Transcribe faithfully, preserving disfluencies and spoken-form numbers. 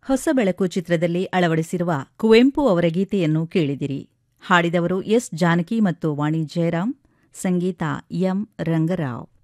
ಹೊಸ ಬೆಳಕು ಚಿತ್ರದಲ್ಲಿ ಅಳವಡಿಸಿರುವ ಕುವೆಂಪು ಅವರ ಗೀತೆಯನ್ನು ಕೇಳಿದಿರಿ. ಹಾಡಿದವರು ಎಸ್ ಜಾನಕಿ ಮತ್ತು ವಾಣಿ ಜಯರಾಮ್, ಸಂಗೀತ ಎಂ ರಂಗರಾವ್.